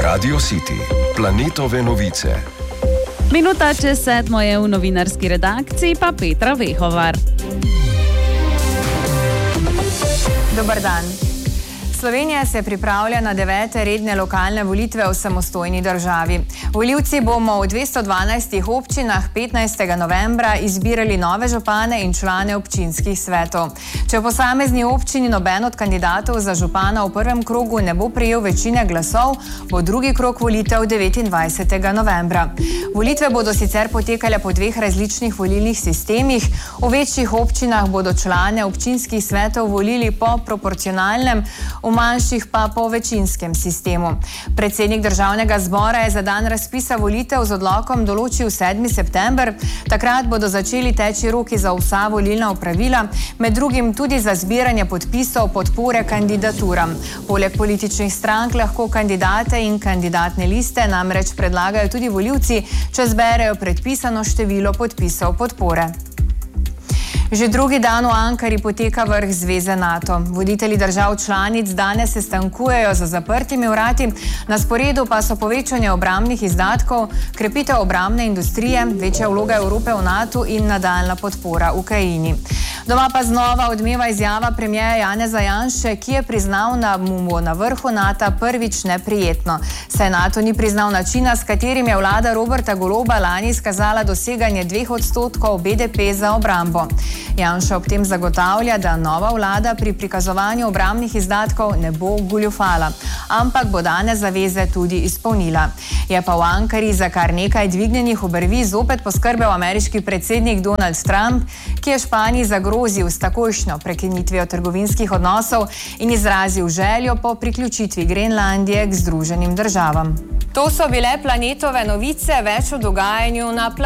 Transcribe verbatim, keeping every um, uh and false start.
Radio City, planetove novice. Minuta čez sedmo je v novinarski redakciji, pa Petra Vehovar. Dobar dan. Slovenija se pripravlja na devete redne lokalne volitve v samostojni državi. Volivci bomo v dvesto dvanajstih občinah petnajstega novembra izbirali nove župane in člane občinskih svetov. Če v posamezni občini noben od kandidatov za župana v prvem krogu ne bo prejel večine glasov, bo drugi krog volitev devetindvajsetega novembra. Volitve bodo sicer potekale po dveh različnih volilnih sistemih. V večjih občinah bodo člane občinskih svetov volili po proporcionalnem, v manjših pa po večinskem sistemu. Predsednik državnega zbora je za dan razpisa volitev z odlokom določil sedmi september. Takrat bodo začeli teči roki za vsa volilna opravila, med drugim tudi za zbiranje podpisov podpore kandidaturam. Poleg političnih strank lahko kandidate in kandidatne liste namreč predlagajo tudi volivci, če zberejo predpisano število podpisov podpore. Že drugi dan v Ankari poteka vrh Zveze NATO. Voditelji držav članic danes se stankujejo za zaprtimi vrati, na sporedu pa so povečanje obrambnih izdatkov, krepitev obrambne industrije, večja vloga Evrope v NATO in nadaljnja podpora Ukrajini. Doma pa znova odmeva izjava premierja Janeza Janše, ki je priznal, da mu bo na vrhu NATO prvič neprijetno. Saj NATO ni priznal načina, s katerim je vlada Roberta Goloba lani izkazala doseganje dveh odstotkov B D P za obrambo. Janša ob tem zagotavlja, da nova vlada pri prikazovanju obrambnih izdatkov ne bo goljufala, ampak bo dane zaveze tudi izpolnila. Je pa v Ankari za kar nekaj dvignjenih obrvi zopet poskrbel ameriški predsednik Donald Trump, ki je Španiji zagrozil s takojšnjo prekinitvijo trgovinskih odnosov in izrazil željo po priključitvi Grenlandije k Združenim državam. To so bile planetove novice, več o dogajanju na planeti.